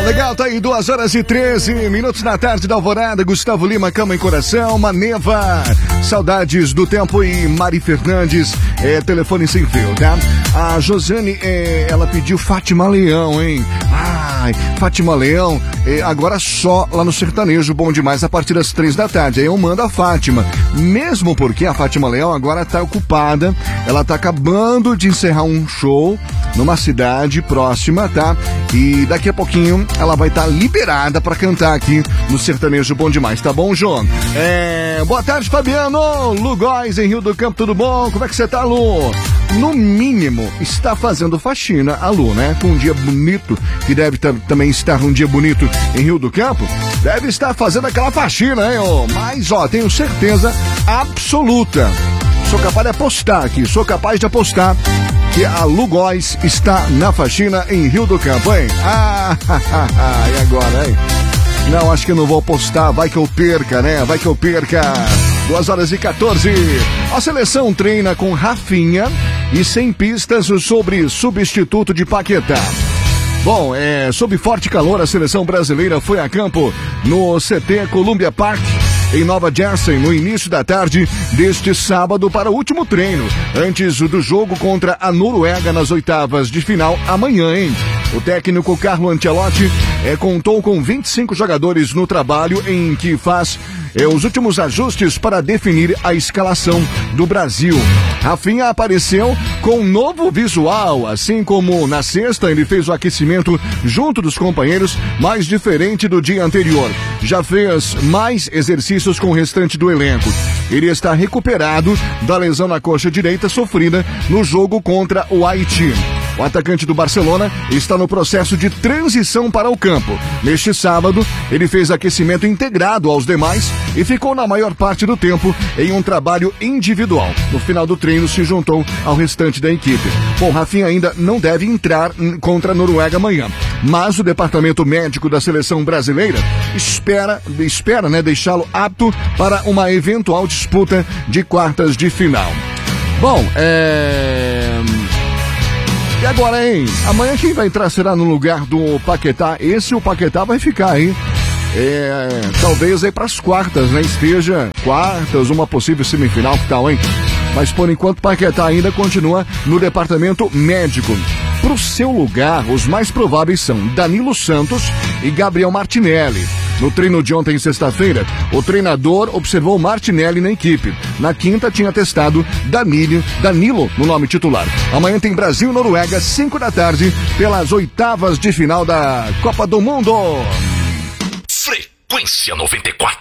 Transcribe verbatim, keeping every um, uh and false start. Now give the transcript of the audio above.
legal, tá aí, duas horas e treze minutos na tarde da Alvorada. Gustavo Lima, Cama em Coração, Maneva, Saudades do Tempo e Mari Fernandes, é, telefone sem fio, tá? A Josiane, é, ela pediu Fátima Leão, hein? Ai, Fátima Leão, é, agora só lá no Sertanejo, bom demais, a partir das três da tarde. Aí eu mando a Fátima, mesmo porque a Fátima Leão agora tá ocupada, ela tá acabando de encerrar um show numa cidade próxima, tá? E daqui a pouquinho ela vai estar tá liberada pra cantar aqui no Sertanejo Bom Demais, tá bom, João? É... Boa tarde, Fabiano! Lu Góes, em Rio do Campo, tudo bom? Como é que você tá, Lu? No mínimo, está fazendo faxina a Lu, né? Com um dia bonito, que deve também estar um dia bonito em Rio do Campo, deve estar fazendo aquela faxina, hein? Ó. Mas, ó, tenho certeza absoluta, sou capaz de apostar aqui, sou capaz de apostar que a Lu Góes está na faxina em Rio do Campo, hein? Ah, e agora, hein? Não, acho que eu não vou apostar, vai que eu perca, né? Vai que eu perca. duas horas e quatorze. A seleção treina com Rafinha e sem pistas sobre substituto de Paquetá. Bom, é, sob forte calor, a seleção brasileira foi a campo no C T Columbia Park, em Nova Jersey, no início da tarde deste sábado, para o último treino, antes do jogo contra a Noruega nas oitavas de final amanhã, hein? O técnico Carlo Ancelotti é, contou com vinte e cinco jogadores no trabalho em que faz é, os últimos ajustes para definir a escalação do Brasil. Rafinha apareceu com um novo visual, assim como na sexta ele fez o aquecimento junto dos companheiros, mais diferente do dia anterior. Já fez mais exercícios com o restante do elenco. Ele está recuperado da lesão na coxa direita sofrida no jogo contra o Haiti. O atacante do Barcelona está no processo de transição para o campo. Neste sábado, ele fez aquecimento integrado aos demais e ficou na maior parte do tempo em um trabalho individual. No final do treino, se juntou ao restante da equipe. Bom, Rafinha ainda não deve entrar contra a Noruega amanhã, mas o departamento médico da seleção brasileira espera, espera né, deixá-lo apto para uma eventual disputa de quartas de final. Bom, é... E agora, hein? Amanhã quem vai entrar será no lugar do Paquetá. Esse o Paquetá vai ficar, hein? É, talvez aí pras quartas, né? Esteja quartas, uma possível semifinal, que tal, hein? Mas por enquanto Paquetá ainda continua no departamento médico. Pro seu lugar, os mais prováveis são Danilo Santos e Gabriel Martinelli. No treino de ontem, sexta-feira, o treinador observou Martinelli na equipe. Na quinta, tinha testado Danilo, Danilo no nome titular. Amanhã tem Brasil e Noruega, cinco da tarde, pelas oitavas de final da Copa do Mundo. Frequência noventa e quatro.